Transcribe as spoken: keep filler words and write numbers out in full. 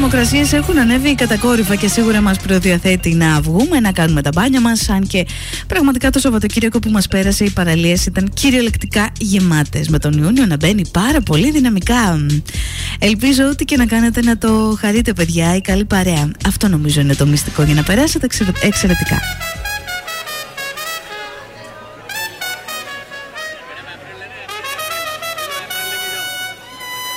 θερμοκρασίες έχουν ανέβει κατακόρυφα και σίγουρα μας προδιαθέτει να βγούμε, να κάνουμε τα μπάνια μας. Αν και πραγματικά το Σαββατοκύριακο που μας πέρασε, οι παραλίες ήταν κυριολεκτικά γεμάτες. Με τον Ιούνιο να μπαίνει πάρα πολύ δυναμικά. Ελπίζω ότι και να κάνετε να το χαρείτε, παιδιά, η καλή παρέα. Αυτό νομίζω είναι το μυστικό για να περάσετε εξαιρετικά.